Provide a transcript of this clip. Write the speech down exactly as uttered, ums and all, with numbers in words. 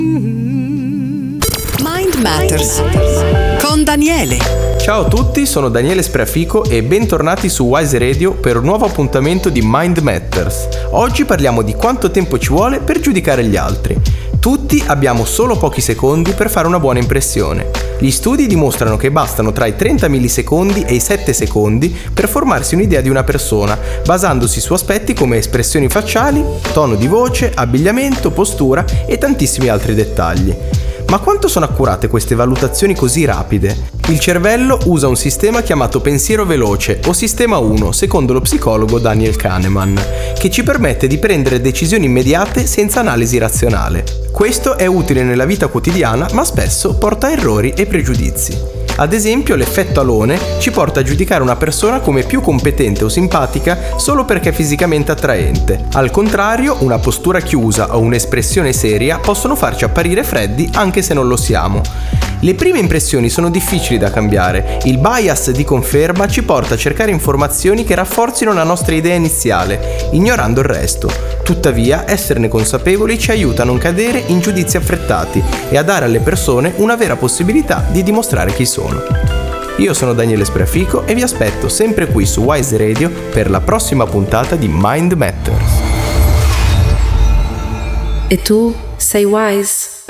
Mind Matters con Daniele. Ciao a tutti, sono Daniele Spreafico e bentornati su Wise Radio per un nuovo appuntamento di Mind Matters. Oggi parliamo di quanto tempo ci vuole per giudicare gli altri. Tutti abbiamo solo pochi secondi per fare una buona impressione. Gli studi dimostrano che bastano tra i trenta millisecondi e i sette secondi per formarsi un'idea di una persona, basandosi su aspetti come espressioni facciali, tono di voce, abbigliamento, postura e tantissimi altri dettagli. Ma quanto sono accurate queste valutazioni così rapide? Il cervello usa un sistema chiamato pensiero veloce o sistema uno, secondo lo psicologo Daniel Kahneman, che ci permette di prendere decisioni immediate senza analisi razionale. Questo è utile nella vita quotidiana, ma spesso porta a errori e pregiudizi. Ad esempio, l'effetto alone ci porta a giudicare una persona come più competente o simpatica solo perché è fisicamente attraente. Al contrario, una postura chiusa o un'espressione seria possono farci apparire freddi anche se non lo siamo. Le prime impressioni sono difficili da cambiare. Il bias di conferma ci porta a cercare informazioni che rafforzino la nostra idea iniziale, ignorando il resto. Tuttavia, esserne consapevoli ci aiuta a non cadere in giudizi affrettati e a dare alle persone una vera possibilità di dimostrare chi sono. Io sono Daniele Spreafico e vi aspetto sempre qui su Wise Radio per la prossima puntata di Mind Matters. E tu sei wise?